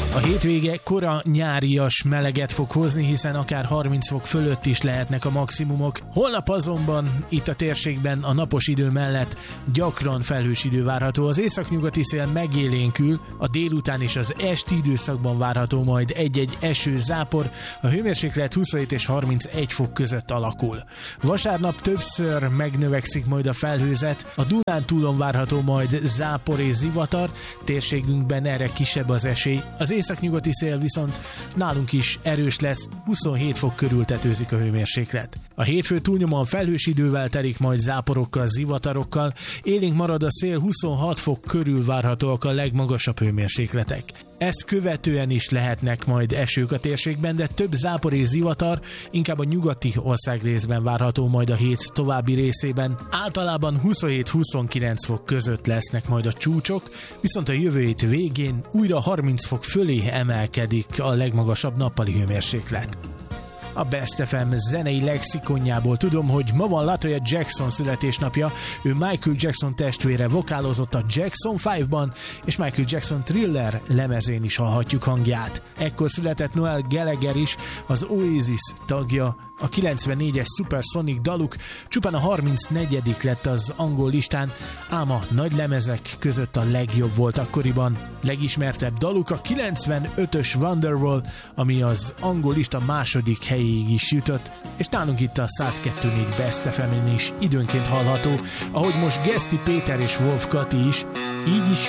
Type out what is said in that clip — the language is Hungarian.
A hétvége kora nyárias meleget fog hozni, hiszen akár 30 fok fölött is lehetnek a maximumok. Holnap azonban itt a térségben a napos idő mellett gyakran felhős idő várható. Az északnyugati szél megélénkül, a délután és az esti időszakban várható majd egy-egy eső, zápor, a hőmérséklet 27 és 31 fok között alakul. Vasárnap többször megnövekszik majd a felhőzet, a Dunántúlon várható majd zápor és zivatar, térségünkben erre kisebb az esély. Az északnyugati szél viszont nálunk is erős lesz, 27 fok körül tetőzik a hőmérséklet. A hétfő túlnyomóan felhős idővel telik majd záporokkal, zivatarokkal, élénk marad a szél, 26 fok körül várhatóak a legmagasabb hőmérsékletek. Ezt követően is lehetnek majd esők a térségben, de több zápor és zivatar inkább a nyugati országrészben várható majd a hét további részében. Általában 27-29 fok között lesznek majd a csúcsok, viszont a jövő hét végén újra 30 fok fölé emelkedik a legmagasabb nappali hőmérséklet. A Best FM zenei lexikonjából tudom, hogy ma van Latoya Jackson születésnapja, ő Michael Jackson testvére, vokálozott a Jackson 5-ban, és Michael Jackson Thriller lemezén is hallhatjuk hangját. Ekkor született Noel Gallagher is, az Oasis tagja, a 94-es Supersonic daluk csupán a 34. lett az angol listán, ám a nagy lemezek között a legjobb volt akkoriban. Legismertebb daluk a 95-ös Wonderwall, ami az angol lista második helyéig is jutott, és nálunk itt a 102.4 Best FM-en is időnként hallható, ahogy most Geszti Péter és Wolf Kati is, így is